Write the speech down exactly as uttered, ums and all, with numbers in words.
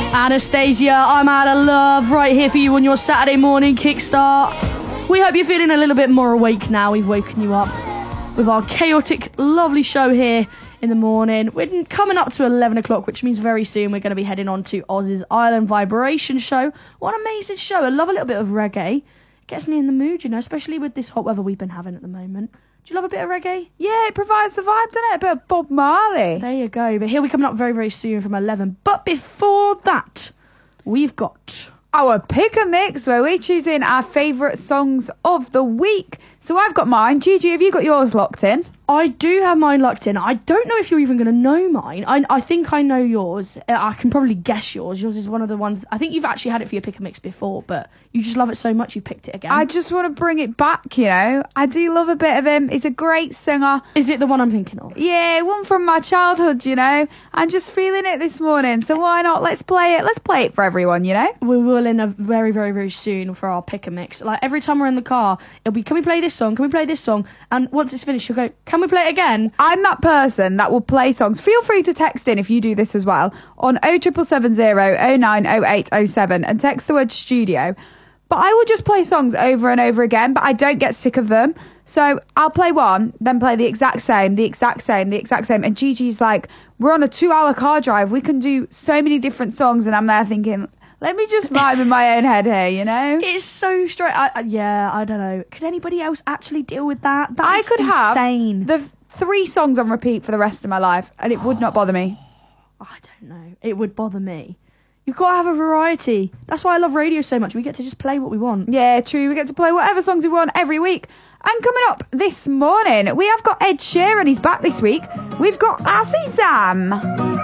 Anastasia, I'm out of love, right here for you on your Saturday morning kickstart. We hope you're feeling a little bit more awake now. We've woken you up with our chaotic, lovely show here in the morning. We're coming up to eleven o'clock, which means very soon we're going to be heading on to Oz's Island Vibration show. What an amazing show. I love a little bit of reggae. It gets me in the mood, you know, especially with this hot weather we've been having at the moment. Do you love a bit of reggae? Yeah, it provides the vibe, doesn't it? A bit of Bob Marley. There you go. But here we're coming up very, very soon from eleven. But before that, we've got our pick a mix where we're choosing our favourite songs of the week. So I've got mine. Gigi, have you got yours locked in? I do have mine locked in. I don't know if you're even going to know mine. I, I think I know yours. I can probably guess yours. Yours is one of the ones... I think you've actually had it for your pick a mix before, but you just love it so much you've picked it again. I just want to bring it back, you know. I do love a bit of him. He's a great singer. Is it the one I'm thinking of? Yeah, one from my childhood, you know. I'm just feeling it this morning, so why not? Let's play it. Let's play it for everyone, you know. We will in a very, very, very soon for our pick a mix. Like, every time we're in the car, it'll be, can we play this song? Can we play this song? And once it's finished, you'll go, can we play it again? I'm that person that will play songs. Feel free to text in if you do this as well on oh triple seven zero oh nine oh eight oh seven and text the word studio. But I will just play songs over and over again, but I don't get sick of them. So I'll play one, then play the exact same, the exact same, the exact same. And Gigi's like, we're on a two-hour car drive. We can do so many different songs. And I'm there thinking, let me just vibe in my own head here, you know? It's so straight. I, I, yeah, I don't know. Could anybody else actually deal with that? That I is could insane. have the three songs on repeat for the rest of my life, and it would not bother me. I don't know. It would bother me. You've got to have a variety. That's why I love radio so much. We get to just play what we want. Yeah, true. We get to play whatever songs we want every week. And coming up this morning, we have got Ed Sheeran. He's back this week. We've got Azzy Zam.